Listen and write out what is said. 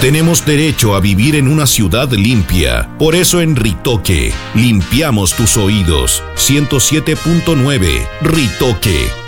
Tenemos derecho a vivir en una ciudad limpia. Por eso en Ritoque limpiamos tus oídos. 107.9 Ritoque.